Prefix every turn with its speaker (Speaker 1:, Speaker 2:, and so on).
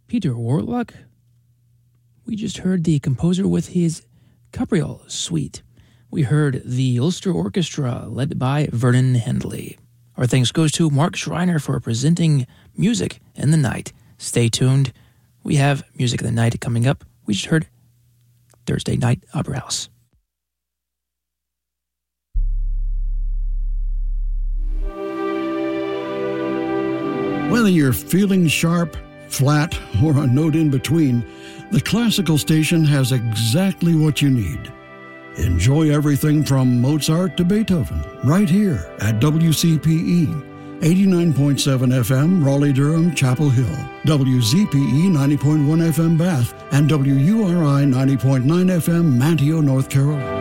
Speaker 1: Peter Warlock. We just heard the composer with his Capriole Suite. We heard the Ulster Orchestra led by Vernon Hendley. Our thanks goes to Mark Schreiner for presenting Music in the Night. Stay tuned. We have Music in the Night coming up. We just heard Thursday Night Opera House.
Speaker 2: Whether you're feeling sharp, flat, or a note in between, the Classical Station has exactly what you need. Enjoy everything from Mozart to Beethoven right here at WCPE. 89.7 FM, Raleigh-Durham, Chapel Hill, WZPE 90.1 FM, Bath, and WURI 90.9 FM, Manteo, North Carolina.